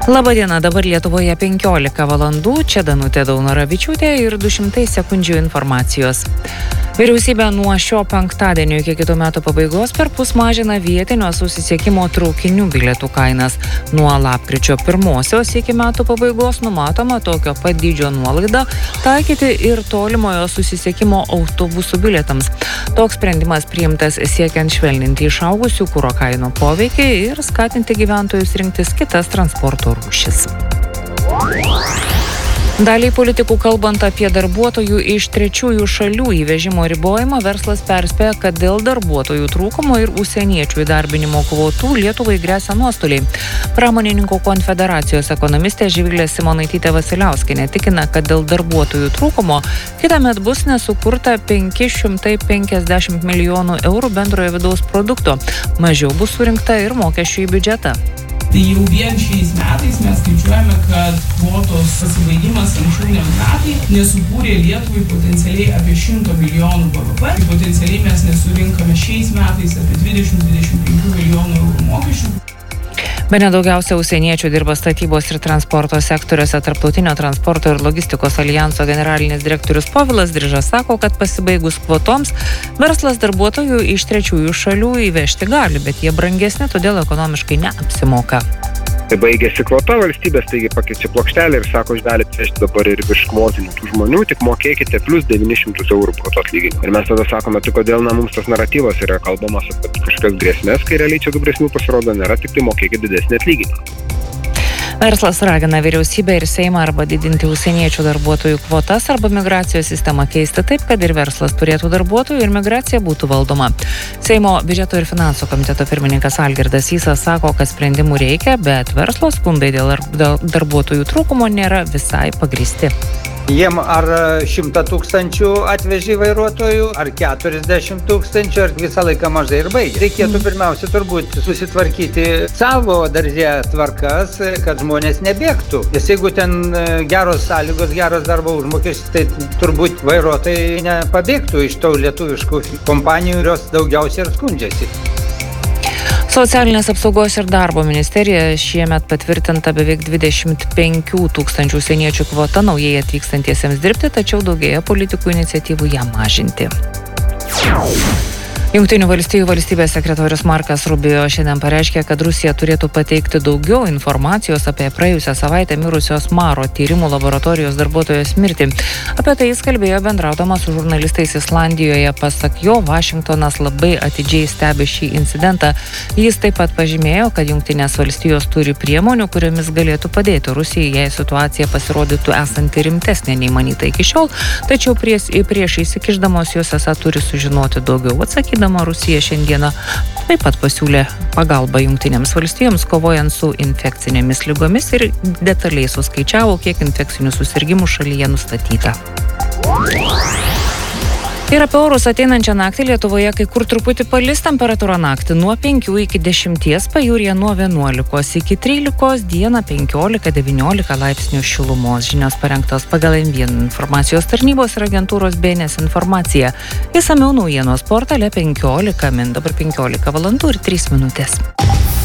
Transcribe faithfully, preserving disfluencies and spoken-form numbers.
Labadiena, dabar Lietuvoje penkiolika valandų, čia Danutė Daunoravičiūtė ir du šimtai sekundžių informacijos. Vyriausybė nuo šio penktadienio iki kitų metų pabaigos perpus mažina vietinio susisiekimo traukinių bilietų kainas. Nuo lapkričio pirmosios iki metų pabaigos numatoma tokio pat dydžio nuolaidą taikyti ir tolimojo susisiekimo autobusų bilietams. Toks sprendimas priimtas siekiant švelninti išaugusių kuro kainų poveikį ir skatinti gyventojus rinktis kitas transporto rūšis. Daliai politikų kalbant apie darbuotojų iš trečiųjų šalių įvežimo ribojimą, verslas perspėja, kad dėl darbuotojų trūkumo ir užsieniečių įdarbinimo kvotų Lietuvai gresia nuostoliai. Pramonininkų konfederacijos ekonomistė Živilė Simonaitytė Vasiliauskienė tikina, kad dėl darbuotojų trūkumo kitąmet bus nesukurta penki šimtai penkiasdešimt milijonų eurų bendrojo vidaus produkto. Mažiau bus surinkta ir mokesčių į biudžetą. Tai jau vien šiais metais mes skaičiuojame, kad kvotos pasibaigimas anksčiau negu metai nesukūrė Lietuvai potencialiai apie šimtą milijonų B V P. Tai potencialiai mes nesurinkame šiais metais apie dvidešimt dvidešimt penkių milijonų eurų mokesčių. Bene daugiausia užsieniečių dirba statybos ir transporto sektoriuose. Tarptautinio transporto ir logistikos alijanso generalinis direktorius Povilas Drižas sako, kad pasibaigus kvotoms verslas darbuotojų iš trečiųjų šalių įvežti gali, bet jie brangesni, todėl ekonomiškai neapsimoka. Tai baigėsi kvota, valstybės taigi pakeičia plokštelę ir sako, jūs galite vežti dabar ir virš kvotinių tų žmonių, tik mokėkite plus devynis šimtus eurų kvoto atlyginimą. Ir mes tada sakome, tai kodėl na, mums tas naratyvas yra kalbamas apie kažkokias grėsmės, kai realiai čia tų grėsmių pasirodo nėra, tik tai mokėkite didesnį atlyginimą. Verslas ragina vyriausybę ir Seimą arba didinti užsieniečių darbuotojų kvotas arba migracijos sistemą keisti taip, kad ir verslas turėtų darbuotojų ir migracija būtų valdoma. Seimo biudžeto ir finansų komiteto pirmininkas Algirdas Sysas sako, kad sprendimų reikia, bet verslo skundai dėl darbuotojų trūkumo nėra visai pagrįsti. Jiem ar šimtą tūkstančių atvežė vairuotojų, ar keturiasdešimt tūkstančių, ar visą laiką mažai ir baigė. Reikėtų pirmiausia turbūt susitvarkyti savo darže tvarkas, kad žmonės nebėgtų. Nes jeigu ten geros sąlygos, geros darbo užmokestis, tai turbūt vairuotojai nepabėgtų iš tų lietuviškų kompanijų, kurios daugiausiai ir skundžiasi. Socialinės apsaugos ir darbo ministerija šiemet patvirtinta beveik dvidešimt penkių tūkstančių užsieniečių kvota naujai atvykstantiesiems dirbti, tačiau daugėja politikų iniciatyvų ją mažinti. Jungtinių valstijų valstybės sekretorius Markas Rubio šiandien pareiškė, kad Rusija turėtų pateikti daugiau informacijos apie praėjusią savaitę mirusios Maro tyrimų laboratorijos darbuotojos mirtį. Apie tai jis kalbėjo bendraudamas su žurnalistais Islandijoje. Pasak jo, Vašingtonas labai atidžiai stebi šį incidentą. Jis taip pat pažymėjo, kad Jungtinės valstijos turi priemonių, kuriomis galėtų padėti Rusijai, jei situacija pasirodytų esanti rimtesnė nei manyta iki šiol, tačiau prieš, prieš įsikišdamos jos esą turi sužinoti daugiau. Atsakydama Rusija šiandieną taip pat pasiūlė pagalbą Jungtinėms valstijoms kovojant su infekcinėmis ligomis ir detaliai suskaičiavo, kiek infekcinių susirgimų šalyje nustatyta. Ir apie orus ateinančią naktį Lietuvoje kai kur truputį palis, temperatūra naktį nuo penkių iki dešimties, pajūryje nuo vienuolikos iki trylikos, dieną penkiolika devyniolika laipsnių šilumos. Žinios parengtos pagal N vienas informacijos tarnybos ir agentūros B N S informacija. Išsamiau naujienos portale penkiolika min, dabar penkiolika valandų ir trys minutės.